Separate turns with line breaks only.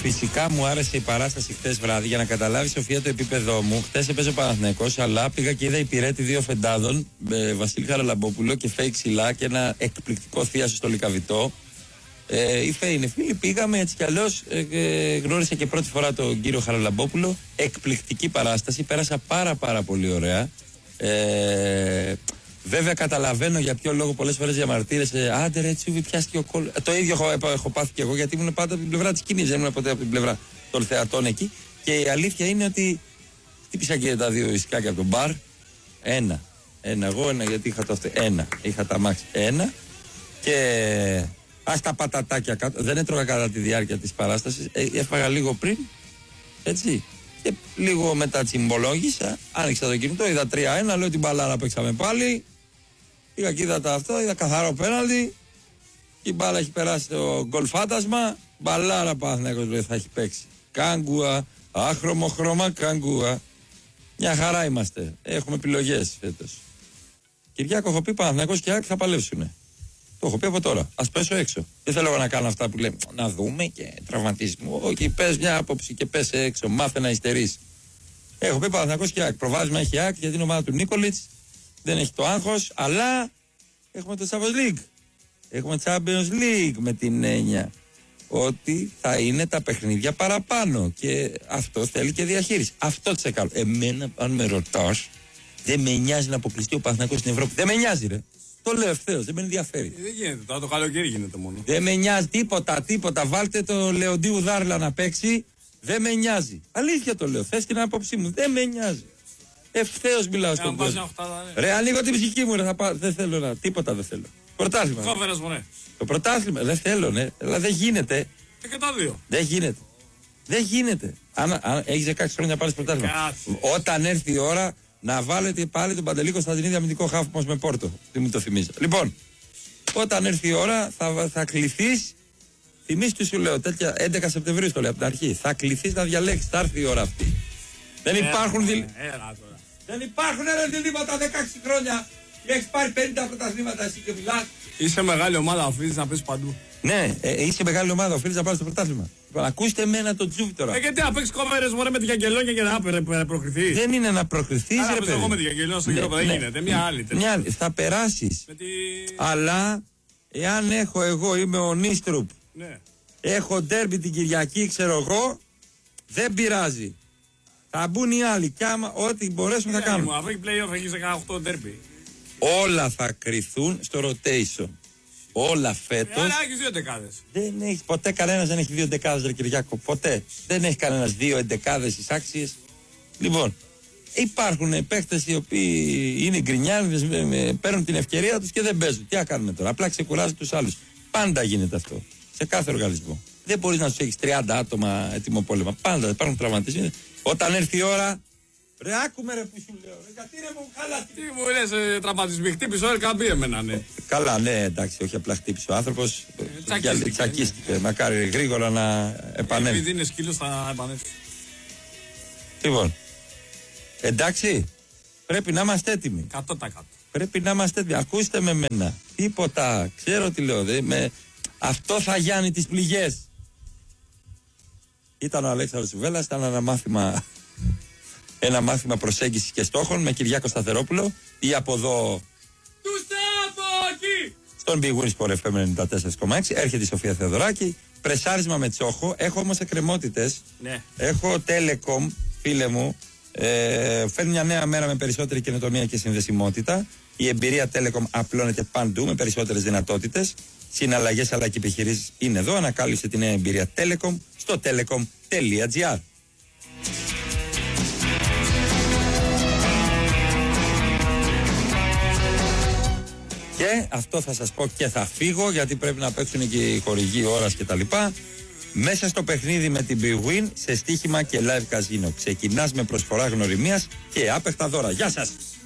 Φυσικά μου άρεσε η παράσταση χτες βράδυ. Για να καταλάβει, Σοφία, το επίπεδό μου. Χτες έπαιζε ο Παναθηναϊκός, αλλά πήγα και είδα υπηρέτη 2 φεντάδων, Βασίλη Χαραλαμπόπουλο και Φέη Ξυλά και ένα εκπληκτικό θίασο στο Λυκαβητό. Η Φέη είναι φίλη, πήγαμε έτσι κι αλλιώς. Γνώρισα και πρώτη φορά τον κύριο Χαραλαμπόπουλο. Εκπληκτική παράσταση, πέρασα πάρα πολύ ωραία. Βέβαια καταλαβαίνω για ποιο λόγο πολλές φορές διαμαρτύρεσαι. Άντε ρε Τσούβι, πιάστηκε ο κόλλος. Το ίδιο έχω πάθει και εγώ, γιατί ήμουν πάντα από την πλευρά της σκηνής, δεν ήμουν ποτέ από την πλευρά των θεατών εκεί. Και η αλήθεια είναι ότι χτύπησα και τα 2 ισκάκια από τον μπαρ. Ένα εγώ, γιατί είχα το αυτό. Είχα τα μάξι. Και ας τα πατατάκια κάτω. Δεν έτρωγα κατά τη διάρκεια της παράστασης. Έφαγα λίγο πριν. Έτσι. Και λίγο μετά τσιμπολόγησα, άνοιξα το κινητό, είδα 3-1, λέω την μπαλάρα παίξαμε πάλι. Πήγα και είδα είδα καθαρό πέναλτι. Η μπάλα έχει περάσει το γκολ φάντασμα. Μπαλάρα Παναθηναϊκός λέει θα έχει παίξει. Κάγκουα, άχρωμο χρώμα κάγκουα. Μια χαρά είμαστε. Έχουμε επιλογές φέτος. Κυριάκο, έχω πει Παναθηναϊκός και ΑΕΚ θα παλέψουνε. Το έχω πει από τώρα. Ας πέσω έξω. Δεν θέλω να κάνω αυτά που λέμε. Να δούμε και τραυματισμό. Όχι, πες μια άποψη και πες έξω. Μάθε να υστερείς. Έχω πει Παναθηναϊκός και ΑΕΚ. Προβάδισμα έχει ΑΕΚ γιατί είναι ομάδα του Νίκολιτς. Δεν έχει το άγχος. Αλλά έχουμε το Champions League. Έχουμε Champions League με την έννοια ότι θα είναι τα παιχνίδια παραπάνω. Και αυτό θέλει και διαχείριση. Αυτό τσεκάρω. Εμένα, αν με ρωτάς, δεν με νοιάζει να αποκλειστεί ο Παναθηναϊκός στην Ευρώπη. Δεν με νοιάζει, ρε. Το λέω ευθέως, δεν με ενδιαφέρει.
Δεν γίνεται, τώρα το καλοκαίρι γίνεται μόνο.
Δεν με νοιάζει τίποτα. Βάλτε το Λεοντίου Δάρλα να παίξει. Δεν με νοιάζει. Αλήθεια το λέω. Θες την άποψή μου. Δεν με νοιάζει. Ευθέως μιλάω στον κόσμο. Ρε, ανοίγω την ψυχή μου. Δεν θέλω τίποτα δεν θέλω. Πρωτάθλημα. Το πρωτάθλημα. Δεν θέλω, ναι. Αλλά δεν γίνεται.
Και τα 2.
Δεν γίνεται. Αν έχεις 16 χρόνια πάρεις πρωτάθλημα. Όταν έρθει η ώρα. Να βάλετε πάλι τον Παντελή Κωνσταντινίδη αμυντικό χάφος με Πόρτο. Τι μου το θυμίζει. Λοιπόν, όταν έρθει η ώρα θα κληθείς. Θυμίσου σου λέω, τέτοια 11 Σεπτεμβρίου το λέω από την αρχή. Θα κληθείς να διαλέξεις. Θα έρθει η ώρα αυτή. Δεν υπάρχουν Δεν υπάρχουν διλήμματα 16 χρόνια. Και έχεις πάρει 50 πρωταθλήματα εσύ και μιλάς.
Είσαι μεγάλη ομάδα, οφείλεις να πεις παντού.
Ναι, είσαι μεγάλη ομάδα, οφείλεις να πάρεις το πρωτάθλημα. Ακούστε εμένα το Τζούβι τώρα.
Γιατί να παίξεις κόβερες μωρέ με τη Γιαγγελόνια και να προκριθείς.
Δεν είναι να προκριθείς.
Άρα πες εγώ με τη Γιαγγελόνια στο γύρο, δεν γίνεται. Μια άλλη.
Θα περάσεις. Αλλά εάν έχω είμαι ο Νίστρουπ.
Ναι.
Έχω ντέρμπι την Κυριακή, ξέρω εγώ. Δεν πειράζει. Θα μπουν οι άλλοι. Και άμα ό,τι μπορέσουν θα κάνουν.
Αφού έχει play-off, έχει 18 ντέρμπι.
Όλα θα κρυθούν στο rotation. Όλα φέτος.
Αλλά έχεις 2 δεκάδες.
Δεν έχει ποτέ κανένας δεν έχει 2 δεκάδες, ρε Κυριάκο. Ποτέ. Δεν έχει κανένας 2 εντεκάδες εισάξιες. Λοιπόν, υπάρχουν παίχτες οι οποίοι είναι γκρινιάριδες, παίρνουν την ευκαιρία τους και δεν παίζουν. Τι να κάνουμε τώρα. Απλά ξεκουράζουν τους άλλους. Πάντα γίνεται αυτό. Σε κάθε οργανισμό. Δεν μπορείς να σου έχεις 30 άτομα έτοιμο πόλεμα. Πάντα υπάρχουν τραυματισμοί. Όταν έρθει η ώρα. Ρε άκουμε ρε που σου λέω, ρε γιατί ρε μου χαλάτι.
Τι μου λες τραυματισμοί, χτύπησε ο Ελκαμπή εμένα ναι.
Καλά ναι εντάξει, όχι απλά χτύπησε ο άνθρωπος, τσακίστηκε, μακάρι γρήγορα να επανέλθει.
Επειδή είναι σκύλος θα επανέλθει.
Λοιπόν, εντάξει, πρέπει να είμαστε έτοιμοι.
100%.
Πρέπει να είμαστε έτοιμοι, ακούστε με μένα, τίποτα, ξέρω τι λέω, αυτό θα γιάνει τις πληγές. Ήταν ο Αλέξανδρος Σουβέλλας, ήταν ένα μάθημα προσέγγισης και στόχων με Κυριάκο Σταθερόπουλο ή από εδώ στον Big Win Sport FM 94,6. Έρχεται η Σοφία Θεοδωράκη. Πρεσάρισμα με Τσόχο. Έχω όμως εκκρεμότητες.
Ναι.
Έχω Telecom, φίλε μου. Φέρνει μια νέα μέρα με περισσότερη καινοτομία και συνδεσιμότητα. Η εμπειρία Telecom απλώνεται παντού με περισσότερες δυνατότητες. Συναλλαγές αλλά και επιχειρήσεις είναι εδώ. Ανακάλυψε τη νέα εμπειρία Telecom στο telecom.gr. Και αυτό θα σας πω και θα φύγω γιατί πρέπει να παίξουν και οι χορηγοί ώρας και τα λοιπά. Μέσα στο παιχνίδι με την Big Win σε στοίχημα και live casino. Ξεκινάς με προσφορά γνωριμίας και άπεχτα δώρα. Γεια σας!